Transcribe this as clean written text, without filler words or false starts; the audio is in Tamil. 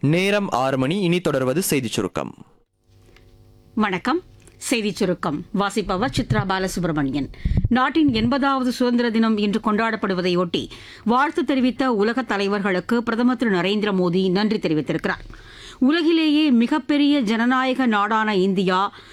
நேரம் 6 மணி. இனி தொடர்வது செய்திச் சுருக்கம். வணக்கம். செய்திச் சுருக்கம் வாசிப்பவர் சித்ரா பாலசுப்ரமணியன். நாட்டின் 80வது சுதந்திர தினம் இன்று கொண்டாடப்படுவதையொட்டி வாழ்த்து தெரிவித்த உலகத் தலைவர்களுக்கு பிரதமர் திரு நரேந்திர மோடி நன்றி தெரிவித்திருக்கிறார். உலகிலேயே மிகப்பெரிய ஜனநாயக நாடான இந்தியா